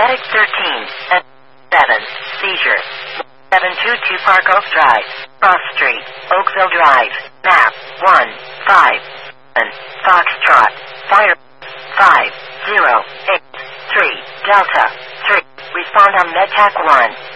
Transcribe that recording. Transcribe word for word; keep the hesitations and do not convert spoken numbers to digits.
Medic thirteen, at seven, seizure. seven two two Park Oak Drive, Cross Street, Oakville Drive, map, one, five, and Foxtrot, fire, five, zero, eight, three, Delta, three, respond on MedTac one.